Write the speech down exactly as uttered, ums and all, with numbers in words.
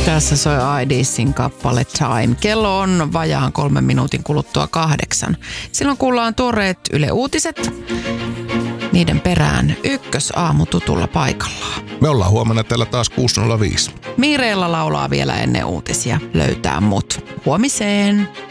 Tässä soi Idesin kappale Time. Kello on vajaan kolmen minuutin kuluttua kahdeksan. Silloin kuullaan tuoreet Yle Uutiset. Niiden perään ykkösaamu tutulla paikallaan. Me ollaan huomenna täällä taas kuusi nolla viisi. Miireellä laulaa vielä ennen uutisia. Löytää mut. Huomiseen.